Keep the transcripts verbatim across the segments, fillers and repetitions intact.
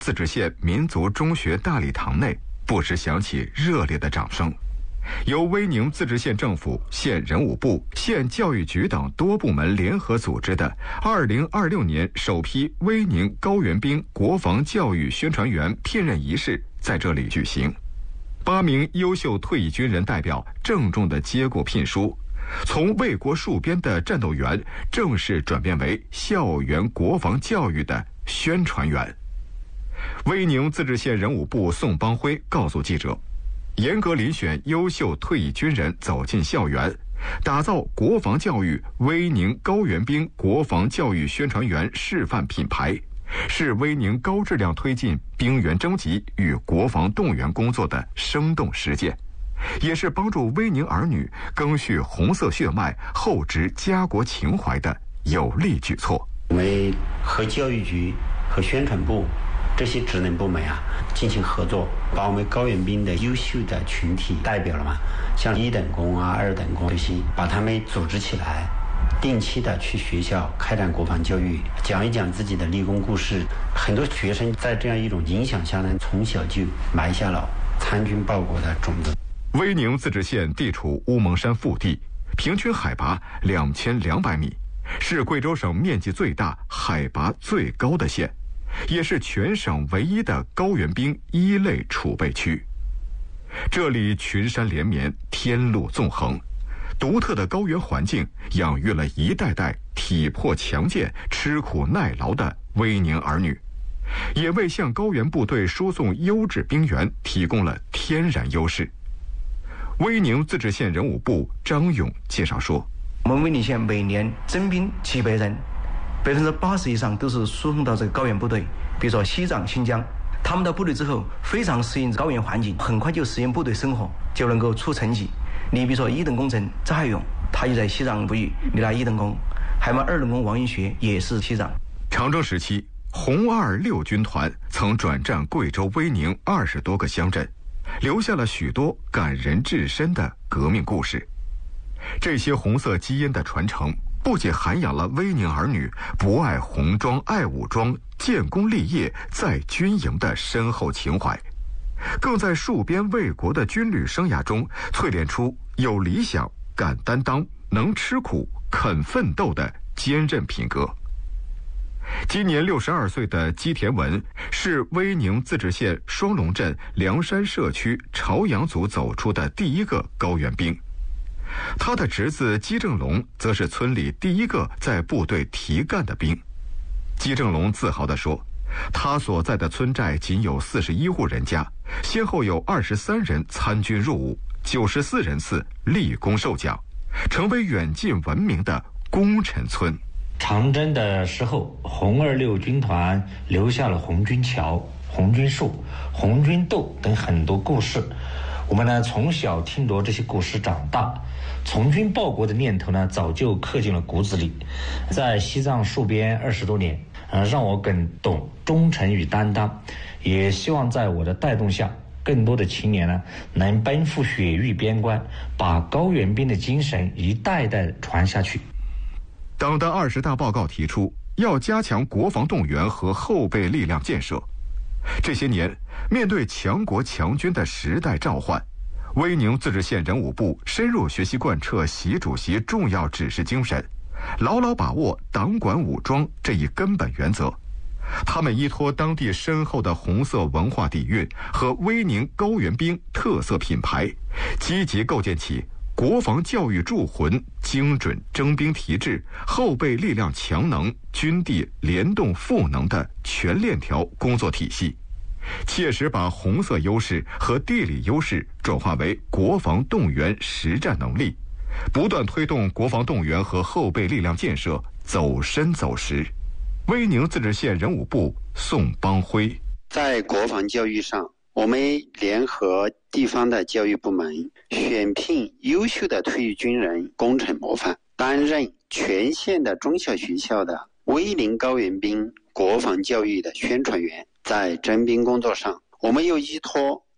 自治县民族中学大礼堂内，不时响起热烈的掌声。由威宁自治县政府、县人武部、县教育局等多部门联合组织的二零二六年首批威宁高原兵国防教育宣传员聘任仪式在这里举行。八名优秀退役军人代表郑重地接过聘书，从为国戍边的战斗员正式转变为校园国防教育的宣传员。威宁自治县人武部宋邦辉告诉记者，严格遴选优秀退役军人走进校园，打造国防教育威宁高原兵国防教育宣传员示范品牌，是威宁高质量推进兵员征集与国防动员工作的生动实践，也是帮助威宁儿女赓续红色血脉、厚植家国情怀的有力举措。 我们和教育局和宣传部这些职能部门啊进行合作，把我们高原兵的优秀的群体代表了嘛，像一等功啊、二等功这些，把他们组织起来，定期的去学校开展国防教育，讲一讲自己的立功故事。很多学生在这样一种影响下呢，从小就埋下了参军报国的种子。 威宁自治县地处乌蒙山腹地，平均海拔两千两百米，是贵州省面积最大、海拔最高的县，也是全省唯一的高原兵一类储备区。这里群山连绵，天路纵横，独特的高原环境养育了一代代体魄强健、吃苦耐劳的威宁儿女，也为向高原部队输送优质兵员提供了天然优势。威宁自治县人武部张勇介绍说， 我们威宁县每年征兵几百人，百分之八十以上都是输送到这个高原部队，比如说西藏、新疆，他们到部队之后非常适应高原环境，很快就适应部队生活，就能够出成绩。你比如说一等功臣扎海勇，他就在西藏部役立了一等功，还有二等功王云学也是西藏。 长征时期，红二六军团曾转战贵州威宁二十多个乡镇，留下了许多感人至深的革命故事。这些红色基因的传承，不仅涵养了威宁儿女不爱红装、爱武装、建功立业、在军营的深厚情怀，更在戍边卫国的军旅生涯中淬炼出有理想、敢担当、能吃苦、肯奋斗的坚韧品格。今年六十二岁的姬田文是威宁自治县双龙镇梁山社区朝阳组走出的第一个高原兵，他的侄子姬正龙则是村里第一个在部队提干的兵。姬正龙自豪地说，他所在的村寨仅有四十一户人家，先后有二十三人参军入伍，九十四人次立功受奖，成为远近闻名的功臣村。 长征的时候，红二六军团留下了红军桥、红军树、红军斗等很多故事。我们呢从小听着这些故事长大，从军报国的念头呢早就刻进了骨子里。在西藏戍边二十多年，呃，让我更懂忠诚与担当，也希望在我的带动下，更多的青年呢能奔赴雪域边关，把高原兵的精神一代代传下去。 党的二十大报告提出，要加强国防动员和后备力量建设。这些年，面对强国强军的时代召唤，威宁自治县人武部深入学习贯彻习主席重要指示精神，牢牢把握党管武装这一根本原则。他们依托当地深厚的红色文化底蕴和威宁高原兵特色品牌，积极构建起国防教育铸魂、精准征兵提质、后备力量强能、军地联动赋能的全链条工作体系，切实把红色优势和地理优势转化为国防动员实战能力，不断推动国防动员和后备力量建设走深走实。威宁自治县人武部宋邦辉， 在国防教育上，我们联合地方的教育部门，选聘优秀的退役军人功臣模范，担任全县的中小学校的威宁高原兵国防教育的宣传员。在征兵工作上，我们又依托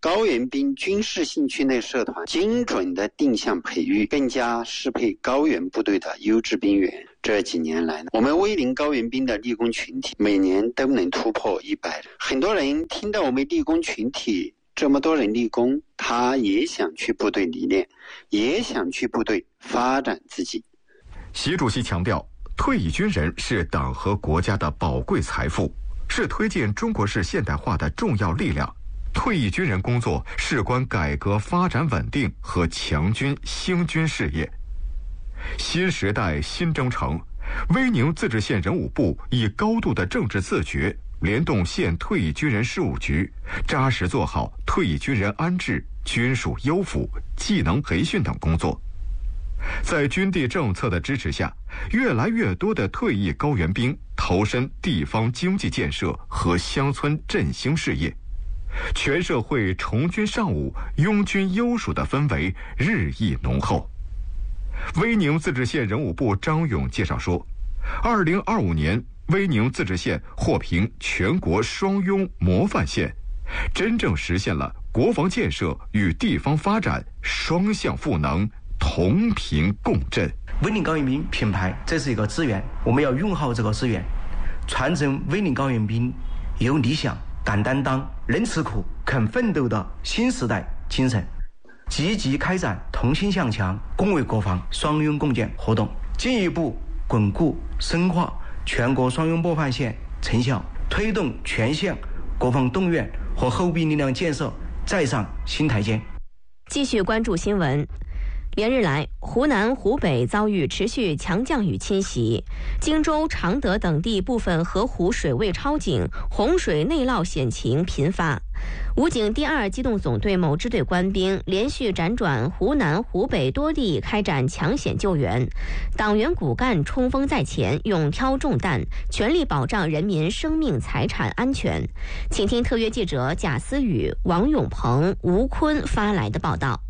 高原兵军事兴趣类社团精准的定向培育，更加适配高原部队的优质兵员。这几年来，我们威宁高原兵的立功群体每年都能突破一百人。很多人听到我们立功群体这么多人立功，他也想去部队历练，也想去部队发展自己。 习主席强调，退役军人是党和国家的宝贵财富，是推进中国式现代化的重要力量。退役军人工作事关改革发展稳定和强军兴军事业。新时代新征程，威宁自治县人武部以高度的政治自觉，联动县退役军人事务局，扎实做好退役军人安置、军属优抚、技能培训等工作。在军地政策的支持下，越来越多的退役高原兵投身地方经济建设和乡村振兴事业，全社会崇军尚武、拥军优属的氛围日益浓厚。威宁自治县人武部张勇介绍说，二零二五年威宁自治县获评全国双拥模范县，真正实现了国防建设与地方发展双向赋能、同频共振。 威宁高原兵品牌，这是一个资源，我们要用好这个资源，传承威宁高原兵有理想、敢担当、能吃苦、肯奋斗的新时代精神，积极开展同心向强、共卫国防双拥共建活动，进一步巩固深化全国双拥模范县成效，推动全县国防动员和后备力量建设再上新台阶。 继续关注新闻。连日来，湖南、湖北遭遇持续强降雨侵袭，荆州、常德等地部分河湖水位超警，洪水内涝险情频发。武警第二机动总队某支队官兵连续辗转湖南、湖北多地开展抢险救援，党员骨干冲锋在前，勇挑重担，全力保障人民生命财产安全。请听特约记者贾思雨、王永鹏、吴坤发来的报道。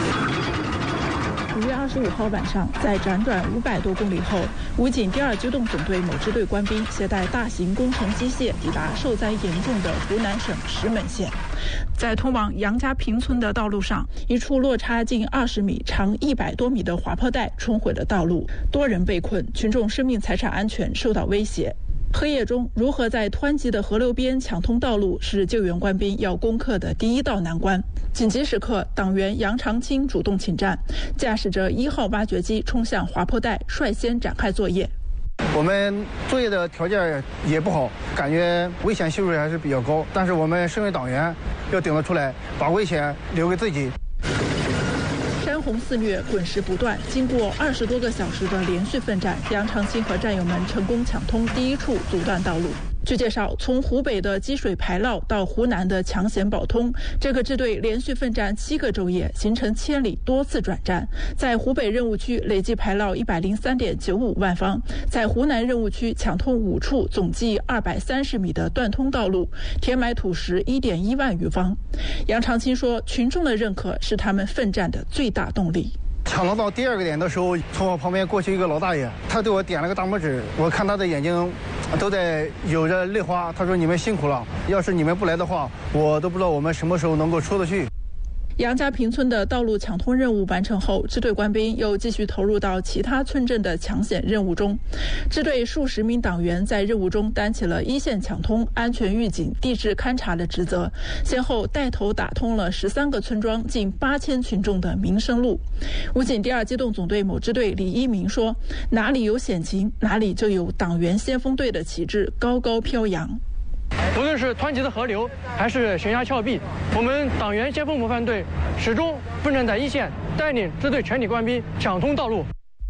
五月二十五号晚上，在辗转五百多公里后，武警第二机动总队某支队官兵携带大型工程机械抵达受灾严重的湖南省石门县。在通往杨家坪村的道路上，一处落差近二十米、长一百多米的滑坡带冲毁了道路，多人被困，群众生命财产安全受到威胁。黑夜中，如何在湍急的河流边抢通道路，是救援官兵要攻克的第一道难关。紧急时刻，党员杨长青主动请战，驾驶着一号挖掘机冲向滑坡带，率先展开作业。 我们作业的条件也不好，感觉危险系数还是比较高，但是我们身为党员要顶得出来，把危险留给自己。 山洪肆虐，滚石不断。经过二十多个小时的连续奋战，杨长青和战友们成功抢通第一处阻断道路。据介绍，从湖北的积水排涝到湖南的抢险保通，这个支队连续奋战七个昼夜，行程千里，多次转战。在湖北任务区累计排涝一百零三点九五万方，在湖南任务区抢通五处总计二百三十米的断通道路，填埋土石一点一万余方。杨长青说，群众的认可是他们奋战的最大动力。 抢到到第二个点的时候，从我旁边过去一个老大爷，他对我点了个大拇指，我看他的眼睛都在有着泪花。他说：“你们辛苦了，要是你们不来的话，我都不知道我们什么时候能够出得去。” 杨家坪村的道路抢通任务完成后，支队官兵又继续投入到其他村镇的抢险任务中。支队数十名党员在任务中担起了一线抢通、安全预警、地质勘察的职责，先后带头打通了十三个村庄近八千群众的民生路。武警第二机动总队某支队李一鸣说：“哪里有险情，哪里就有党员先锋队的旗帜高高飘扬。” 无论是湍急的河流，还是悬崖峭壁，我们党员先锋模范队始终奋战在一线，带领支队全体官兵抢通道路。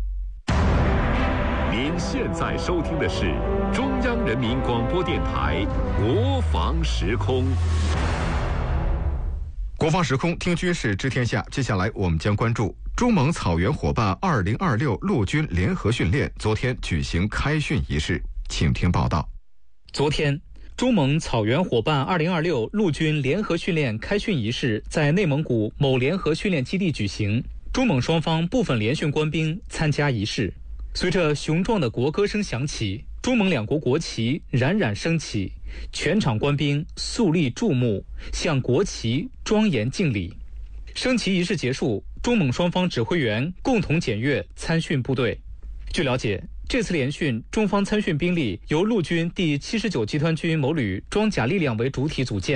您现在收听的是中央人民广播电台国防时空。 国防时空听军事知天下，接下来我们将关注中蒙草原伙伴二零二六陆军联合训练昨天举行开训仪式，请听报道。 昨天，中蒙草原伙伴二零二六陆军联合训练开训仪式在内蒙古某联合训练基地举行，中蒙双方部分联训官兵参加仪式。随着雄壮的国歌声响起， 中蒙两国国旗冉冉升起，全场官兵肃立注目，向国旗庄严敬礼。升旗仪式结束，中蒙双方指挥员共同检阅参训部队。据了解，这次联训，中方参训兵力由陆军第七十九集团军某旅装甲力量为主体组建。